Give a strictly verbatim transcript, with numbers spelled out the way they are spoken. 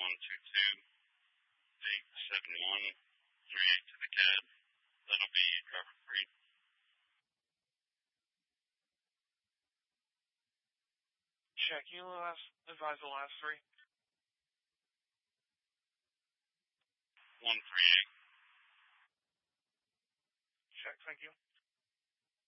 one two two, eight seven one, three eight to the cab. That'll be driver three. Check. Can you last, advise the last three? one three eight. Check. Thank you.